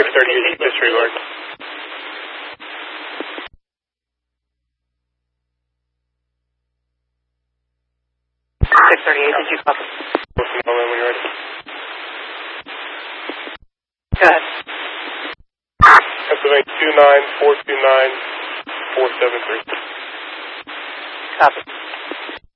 638, disregard. 638, did you copy? When you're ready. Go ahead. Pennsylvania 29429 473. Copy.